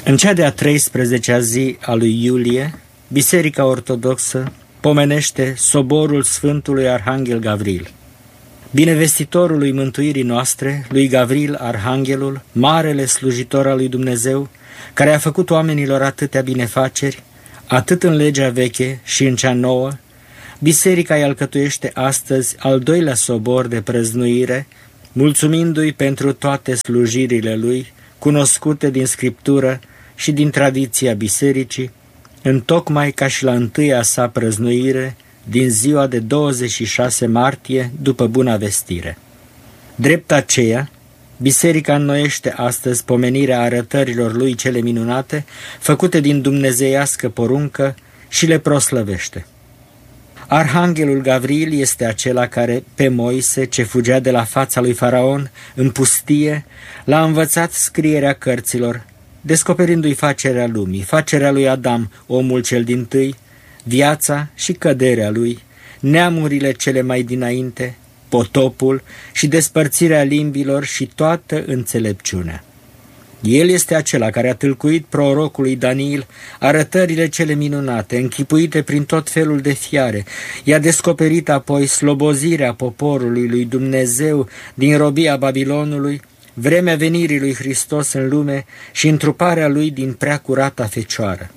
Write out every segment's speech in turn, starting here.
În cea de-a 13-a zi a lui iulie, Biserica Ortodoxă pomenește soborul Sfântului Arhanghel Gavril, binevestitorului mântuirii noastre, lui Gavril Arhanghelul, marele slujitor al lui Dumnezeu, care a făcut oamenilor atâtea binefaceri, atât în legea veche și în cea nouă. Biserica îi alcătuiește astăzi al doilea sobor de prăznuire, mulțumindu-i pentru toate slujirile lui, cunoscute din Scriptură și din tradiția bisericii, întocmai ca și la întâia sa prăznuire, din ziua de 26 martie, după Buna Vestire. Drept aceea, Biserica înnoiește astăzi pomenirea arătărilor lui cele minunate, făcute din dumnezeiască poruncă, și le proslăvește. Arhanghelul Gavril este acela care, pe Moise, ce fugea de la fața lui Faraon în pustie, l-a învățat scrierea cărților, descoperindu-i facerea lumii, facerea lui Adam, omul cel dintâi, viața și căderea lui, neamurile cele mai dinainte, potopul și despărțirea limbilor și toată înțelepciunea. El este acela care a tâlcuit prorocului Daniel arătările cele minunate, închipuite prin tot felul de fiare. I-a descoperit apoi slobozirea poporului lui Dumnezeu din robia Babilonului, vremea venirii lui Hristos în lume și întruparea lui din prea curata Fecioară.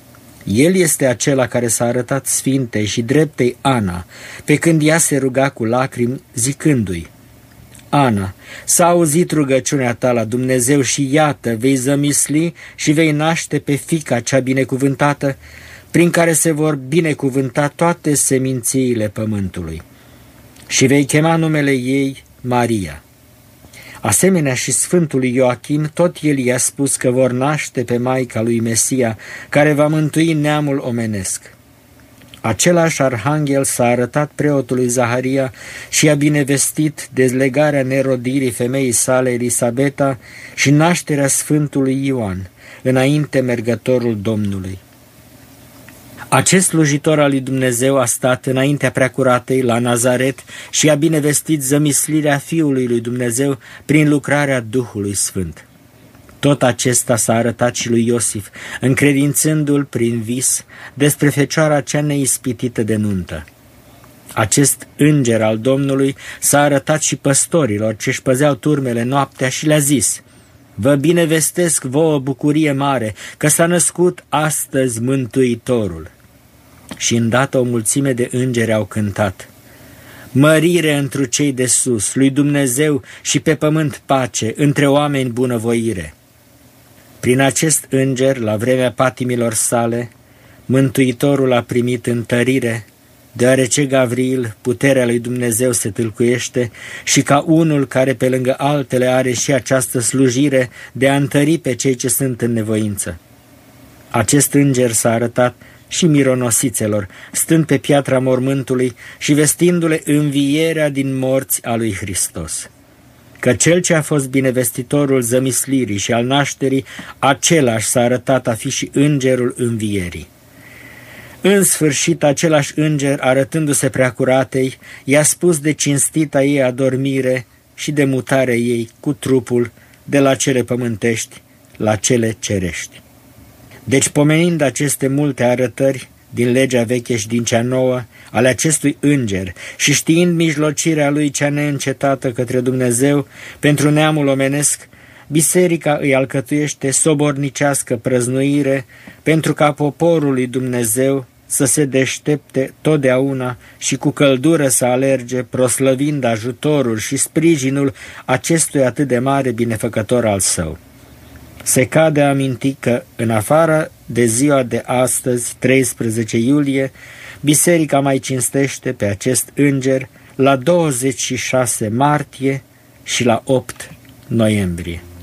El este acela care s-a arătat sfintei și dreptei Ana, pe când ea se ruga cu lacrimi, zicându-i: Ana, s-a auzit rugăciunea ta la Dumnezeu și iată, vei zămisli și vei naște pe fiica cea binecuvântată, prin care se vor binecuvânta toate semințiile pământului. Și vei chema numele ei Maria. Asemenea și Sfântului Ioachim, tot el i-a spus că vor naște pe Maica lui Mesia, care va mântui neamul omenesc. Același arhanghel s-a arătat preotului Zaharia și a binevestit dezlegarea nerodirii femeii sale Elisabeta și nașterea Sfântului Ioan, înainte mergătorul Domnului. Acest slujitor al lui Dumnezeu a stat înaintea preacuratei la Nazaret și a binevestit zămislirea Fiului lui Dumnezeu prin lucrarea Duhului Sfânt. Tot acesta s-a arătat și lui Iosif, încredințându-l prin vis despre fecioara cea neispitită de nuntă. Acest înger al Domnului s-a arătat și păstorilor ce-și păzeau turmele noaptea și le-a zis: Vă binevestesc vouă bucurie mare, că s-a născut astăzi Mântuitorul. Și îndată o mulțime de îngeri au cântat: Mărire întru cei de sus, lui Dumnezeu și pe pământ pace, între oameni bunăvoire. Prin acest înger, la vremea patimilor sale, Mântuitorul a primit întărire, deoarece Gavril, puterea lui Dumnezeu, se tâlcuiește și ca unul care pe lângă altele are și această slujire de a întări pe cei ce sunt în nevoință. Acest înger s-a arătat și mironosițelor, stând pe piatra mormântului și vestindu-le învierea din morți a lui Hristos. Că cel ce a fost binevestitorul zămislirii și al nașterii, același s-a arătat a fi și îngerul învierii. În sfârșit, același înger, arătându-se preacuratei, i-a spus de cinstita ei adormire și de mutarea ei cu trupul de la cele pământești la cele cerești. Deci, pomenind aceste multe arătări din legea veche și din cea nouă, ale acestui înger, și știind mijlocirea lui cea neîncetată către Dumnezeu pentru neamul omenesc, Biserica îi alcătuiește sobornicească prăznuire pentru ca poporul lui Dumnezeu să se deștepte totdeauna și cu căldură să alerge, proslăvind ajutorul și sprijinul acestui atât de mare binefăcător al său. Se cade a aminti că, în afară de ziua de astăzi, 13 iulie, Biserica mai cinstește pe acest înger la 26 martie și la 8 noiembrie.